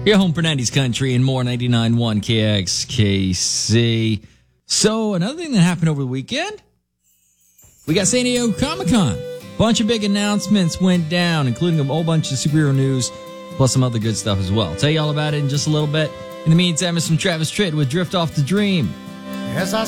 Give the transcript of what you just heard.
Your home for 90s country and more, 99.1 KXKC. So, another thing that happened over the weekend, we got San Diego Comic-Con. Bunch of big announcements went down, including a whole bunch of superhero news, plus some other good stuff as well. I'll tell you all about it in just a little bit. In the meantime, it's some Travis Tritt with Drift Off the Dream. As I